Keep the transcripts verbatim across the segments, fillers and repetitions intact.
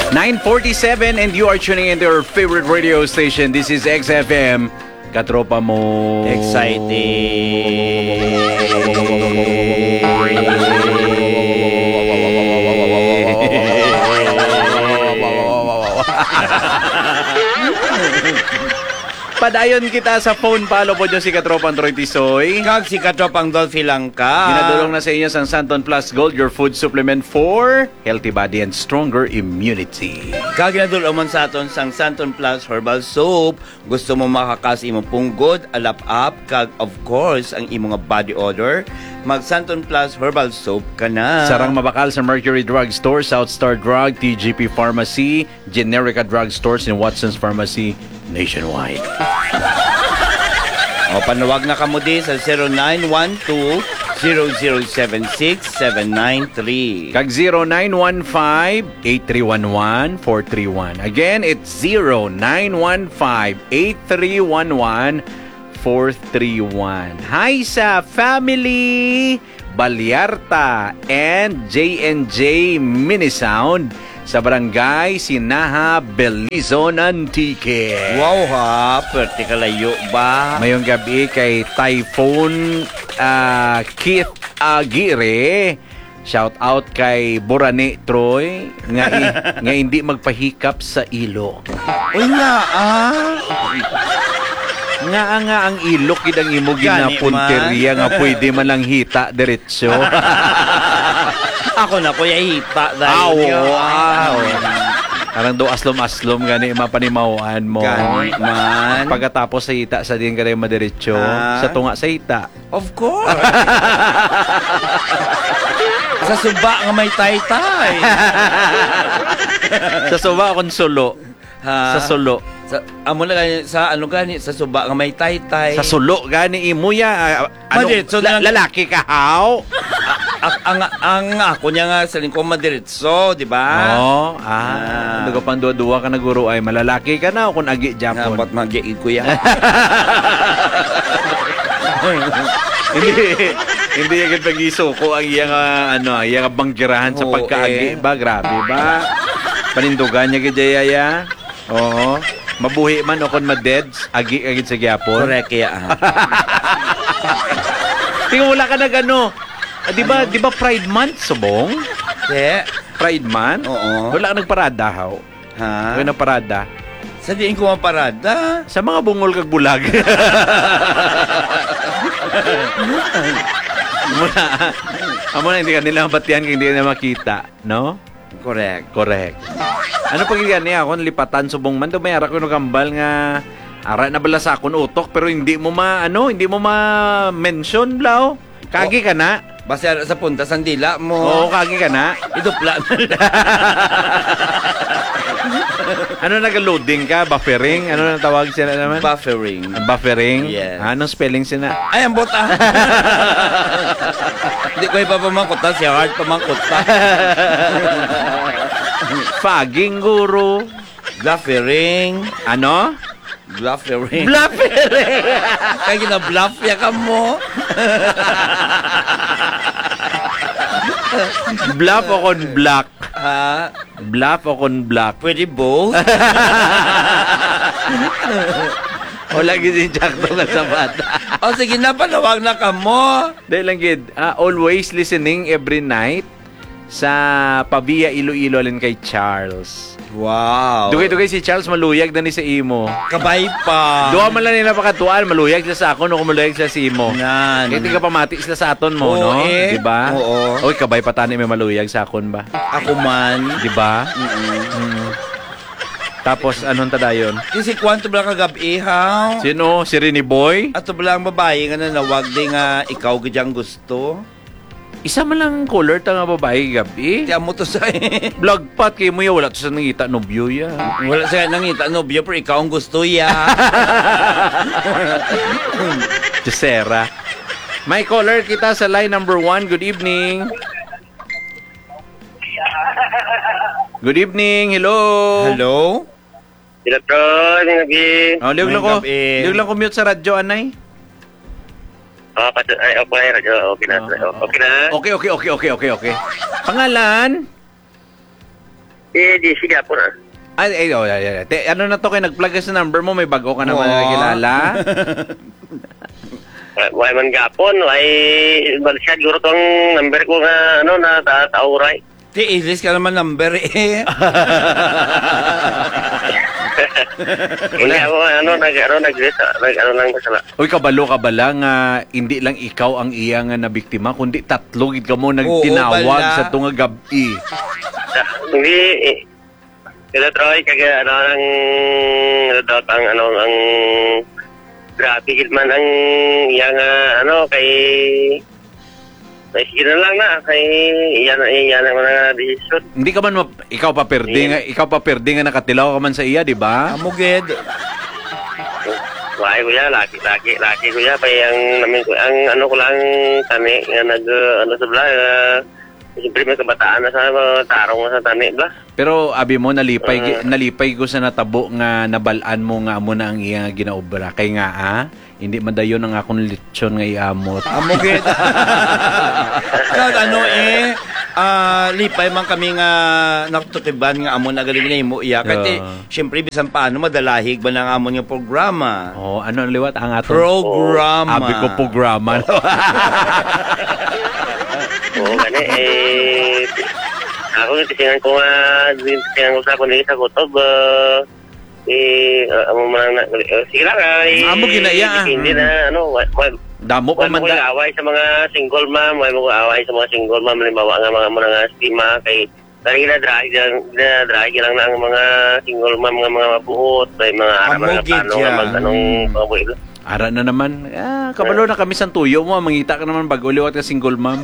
nine forty-seven and you are tuning into your favorite radio station. This is X F M. Katropa mo. Exciting. Padayon kita sa phone. Palo po dyan si Katropang Troy Tisoy. Kag si Katropang Dolphy lang ka. Ginadulong na sa inyo sa Santon Plus Gold, your food supplement for healthy body and stronger immunity. Kag ginadulong man sa aton sang Santon Plus Herbal Soap. Gusto mo makakas imong punggod, alap-up, kag of course ang imong body odor. Mag Santon Plus Herbal Soap ka na. Sarang mabakal sa Mercury Drug Store, South Star Drug, T G P Pharmacy, Generica Drug Stores, and Watson's Pharmacy nationwide. O panawag na kamo di sa zero nine one two, zero zero seven six, seven nine three. Kag zero nine one five, eight three one one, four three one. Again, it's zero nine one five, eight three one one, four three one. Hi sa family Balyarta and J and J Mini Sound sa barangay Sinaha, Belizon, Antique. Wow ha, pwerte kalayo ba? Mayong gabi kay Typhoon uh, Keith Aguirre. Shout out kay Borane Troy nga, i- nga hindi magpahikap sa ilok. Uy nga ah. Nga nga ang ilok idang imo gina Gani punteriya nga pwede man lang hita diretso. Ako na kuya hita Aw, dahil wow. Karang do aslom-aslom gani mapanimawan mo. Gani man. Pagkatapos sa hita sa din kada madiretso, Ah. sa tunga sa hita. Of course. Sa suba nga may taytay. Sa suba akong sulo. Ha? Sa sulo. Sa amo na gani sa ano gani sa suba nga may taytay. Sa sulo gani imo ya. Ano, Madiretso la- lang. lalaki ka haw? ang, ang, ang ako niya nga sa lingkong madiretso, di ba? Oo. Ah, Ah. Ano ka pang duwa-duwa ka na guro ay malalaki ka na o kung agi Japon. Dapat mag-iig ko yan. hindi hindi agad pag-isuko ang iyang uh, ano, iyang banggirahan sa Oo, pagkaagi eh. ba, grabe ba? Panindugan niya gidaya. Oo. Mabuhi man o kung ma-deads, agi agad sa gyapon. Correct kaya. ah. Tingnan wala ka na gano. Ah, di ba, di ba Pride Month subong? Eh, Pride Month? oo. Wala ka nagparada haw. Ha? Wala na parada. Sa diin ko maparada. Sa mga bungol kag bulag. Muna, amo na hindi kanila batian kung hindi na makita, no? Correct. Correct. Ano pag niya ako lipatan subong man do may ara ko no kambal nga ara na bala sa akon utok pero hindi mo ma ano, hindi mo ma mention blaw. Kagi ka na. Basta sa punta sa dila mo. Oo, kagi ka na. Idupla. Ano nag-loading ka? Buffering? Ano nang tawag sila naman? Buffering. Buffering? Yes. Anong spelling sila? Ay, ang bota. Hindi ko ipapamangkutan. Si Hart pamangkutan. Fogging guru. Bluffering. Ano? Bluffering. Bluffering! Kaya gina-bluff ya ka mo. Bluff o kon black? Ha? Bluff o kon black? Pwede both. O lagi si Jack to nga sa bata. O sige na, panawag na ka mo. Dahil lang gid, ah, always listening every night sa Pavia Iloilo alin kay Charles. Wow. Dugay-dugay si Charles maluyag na ni sa imo. Kabay pa. Duwa man lang nila pakatuan, maluyag sila sa ako no kung maluyag sila sa imo. Nan. Kaya ka pamati sila sa aton mo, Oo, no? eh. Di ba? Oo. Oy, kabay pa tani may maluyag sa akon ba? Ako man. Di ba? Mm-mm. Mm. Tapos anong tadayon? Kasi kwanto ba kagabi, ha? Sino? Si Rini Boy? Ato ba lang babae nga nanawag din nga ikaw gadyang gusto? Isa man lang color ta nga babae gabi. Tiyan mo to sa Vlog pat kay mo ya wala to sa nangita nobyo ya. wala siya nangita nobyo pero ikaw ang gusto ya. Jessera. May caller kita sa line number one. Good evening. Good evening. Hello. Hello? Sila Troy, nagi. Oh, liog lang ko. May gabi. Liog lang ko mute sa radyo, anay. Oh, kat ay okay radyo. Okay na. Oh, oh, Okay na. Okay, okay, okay, okay, okay, okay. Pangalan? Eh, di siya po na. Ay, ay, oh, ay, ay, ay. Te, ano na to, kay nag-plug ka sa number mo, may bago ka naman Oo. na kilala. Why man gapon, why balisya siguro tong number ko nga ano na ta tauray. Ti, ilis ka naman number eh. Hindi ako ano nag ano nag nag ano lang masala. Uy, kabalo ka ba lang, ah, hindi lang ikaw ang iya nga na biktima, kundi tatlo gid ka mo nagtinawag bala. sa tunga gabi. Hindi eh, kaya try kaya ano ang ano daw ang ano ang grabe gid man ang yang ah, ano kay kay sige na lang na kay iyan iyan ang mga decision. Hindi ka man, map- ikaw pa perde Yeah. nga, ikaw pa perde nga nakatilaw ka man sa iya, di ba? Amo gid. Why ko ya laki laki laki ko ya pa yang namin ko ang ano ko lang tani nga nag uh, ano sa bla uh, siyempre may kabataan na sa uh, tarong sa tani bla. Pero abi mo nalipay gi- nalipay ko sa natabo nga nabalaan mo nga amo na ang iya nga ginaobra kay nga ah, hindi madayon ang akong lechon nga iamot. Amo gid. Kag ano eh, ah lipay man kami nga naktukiban nga amo na galing na imo iya. Kati Yeah. syempre bisan paano madalahig ba ng amon nga programa. Oh, ano ang liwat ang atong Programa. abi ko programa. Oo gani eh ako yung tisingan ko nga tisingan ko sa kundi sa kutob uh, eh uh, amo man na uh, sige lang ay Amo ginaya, ah. hindi na ano why why Damo pa Wala man mo da. away sa mga single mom, wala mo away sa mga single mom, halimbawa nga mga mga stima kay dahil gina-drag lang, gina-drag lang na ang mga single mom nga mga mabuot, may mga araw Amo nga paano gid nga yan. mag anong pabuhay. Ara na naman. Ah, kabalo na kami sa tuyo mo, mangita ka naman bago liwat ka single mom.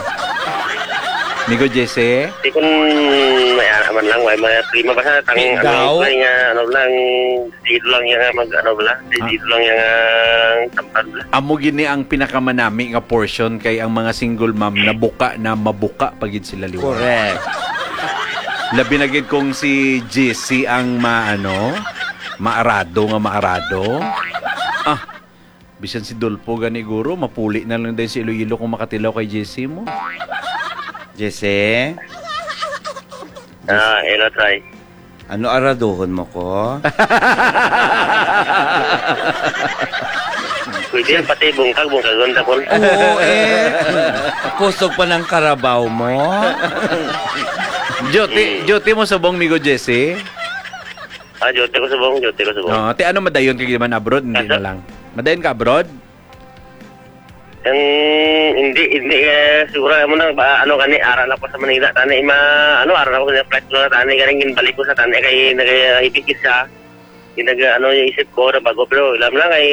Migo Jesse. Di kun may araman lang, may mga prima ba sa tang Eh, ano daw? lang nga ano lang dito lang yung mag ano bala, dito lang yung tampad bala. Amo gini ang pinakamanami nga portion kay ang mga single mom na buka na mabuka pagid sila liwat. Correct. Labi na gid kung si Jesse ang maano, maarado nga maarado. Ah, bisan si Dolpo gani guro, mapuli na lang din si Iloilo kung makatilaw kay Jesse mo. Jesse, Ah, elo try. ano araduhon mo ko? Pwede yan, pati bungkag, bungkag ganda po. Oo eh. Kusog pa ng karabaw mo. Jote, jote mo subong migo Jesse. Ah, jote ko subong, jote ko subong. No, te ano madayon kay man abroad, hindi na lang. Madayon ka abroad? Ang hindi hindi eh, siguro mo na ba ano kani aral ako sa Manila tani ma ano aral ako sa flight na tani galing ginbalik ko sa tani kay nagahipikit siya ginag ano yung isip ko na bago pero alam lang ay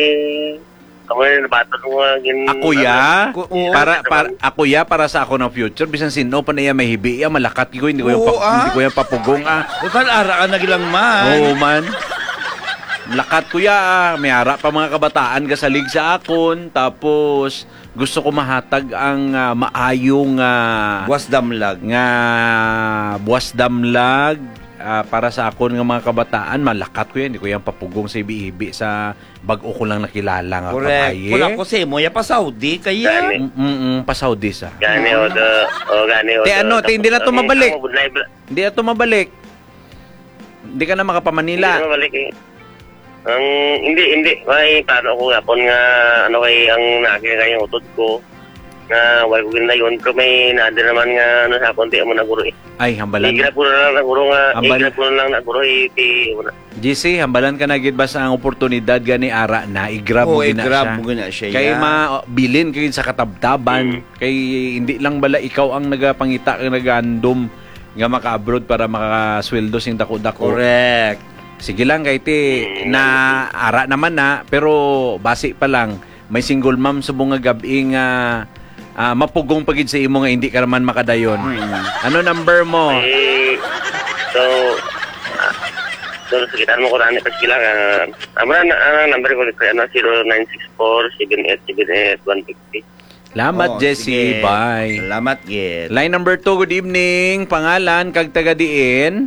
ako na bato ng gin Ako ya, Ako- oo. para, para ako ya para sa ako ng future bisan sino pa na iya may hibi ya malakat ko hindi ko yung Oo, pa, ah. hindi ko yung papugong ah. Total ara ka nagilang man. Oo man. Lakat ko ya, ah. May ara pa mga kabataan ka salig sa akon. Tapos, gusto ko mahatag ang ah, maayong ah, Was damlag. nga buwas damlag ah, para sa akon nga mga kabataan. Malakat ko yan. Hindi ko yan papugong sa ibi-ibi sa bag-o ko lang nakilala nga Correct. kabaye. Wala ko sa imo, ya pa Saudi kaya. Gani. Mm-mm, pa Saudi sa. gani o the o gani o Te, the- ano, te, hindi na to ang- mabalik. ang budlay bla- Hindi na ito mabalik. Hindi ka na Hindi makapamanila. na mabalik eh. Ang hindi hindi may paano ko gapon nga ano kay ang nakita kay yung utod ko nga wala ko ginayon pero may nada naman nga ano sa konti mo naguro eh. Ay, hambalan. Igra po na lang naguro nga, Ambal- igra po na lang naguro eh, ti, wala. G C, hambalan ka na gid ba sa ang oportunidad gani ara na i-grab mo Oo, gina i-grab siya. mo gina siya, Kay ya. mabilin kay sa katabtaban. Kay hindi lang bala ikaw ang nagapangita kang nagandom nga maka-abroad para makasweldo sing dako-dako. Correct. Sige lang kay ti na ara naman na pero basi pa lang may single mom sa bunga gabi nga ah, mapugong pagid sa imo nga hindi ka naman makadayon. Ano number mo? Eh, so, ah, so, sakitan mo ko na pa sila nga, amara na, ang number ko dito, ano, zero nine six four seven eight seven eight one five zero. Salamat Oo, Jessie, sige. bye. Salamat, Git. Line number two, good evening. Pangalan, kag taga diin.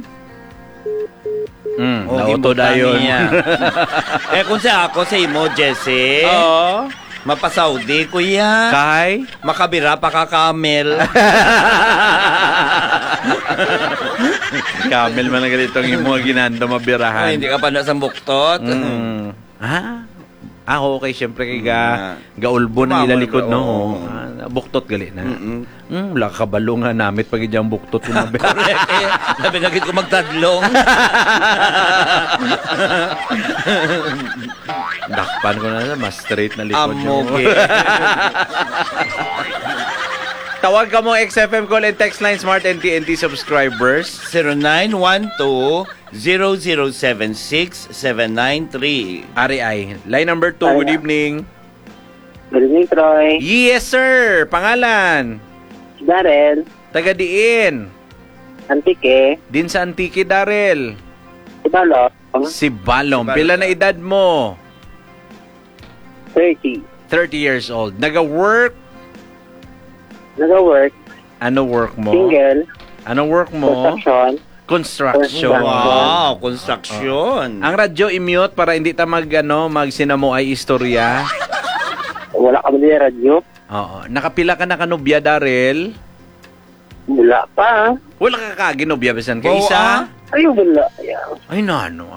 Hmm, Oh, nauto gimbutang dayon. niya. Eh, kung sa ako, sa imo, Jesse, Oo. mapa-Saudi, kuya. Kay? Makabira pa ka kamel. Camel man na ganito ang mga ginando mabirahan. Ay, hindi ka pa nasang buktot. Mm. Ah, ah, okay, syempre kay ga, Ah. gaulbo ng Mamon, ilalikod, no? oo. Ah, buktot gali na. Mm-mm. Mm, wala ka kabalo nga namit pag ijang buktot yung mabirahan. Correct eh. Sabi na ko magtadlong. Dakpan ko na na, mas straight na likod Amoge. Tawag ka mo X F M Call and Text Line Smart N T N T subscribers. zero nine one two zero zero seven six seven nine three. Ari ay. Line number two, good evening. Good evening, Troy. Yes, sir. Pangalan? Darrell, Taga diin. Antique, Din sa Antique, Darrell. Ibalo, Si Balong. Si Balong. Pila na edad mo? thirty. thirty years old. Naga-work? Nag-work, Ano work mo? single, Ano work mo? construction. Construction. Wow, construction. Ang radyo i-mute para hindi ta mag, ano, magsinamo ay istorya. Wala ka ba din radyo? Oo. Nakapila ka na kanubya, Darrell? Wala pa. Wala ka kaginubya, bisan ka Oo, isa? ah. Ay, wala. Yeah. Ay, nano.